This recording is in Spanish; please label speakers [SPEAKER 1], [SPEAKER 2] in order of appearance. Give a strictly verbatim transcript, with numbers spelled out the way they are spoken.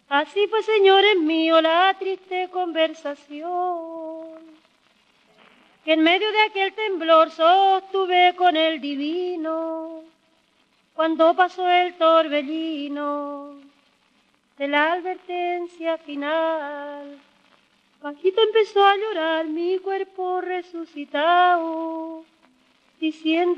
[SPEAKER 1] Así pues, señores míos, la triste conversación que en medio de aquel temblor sostuve con el divino, cuando pasó el torbellino de la advertencia final. Bajito empezó a llorar mi cuerpo resucitado, diciendo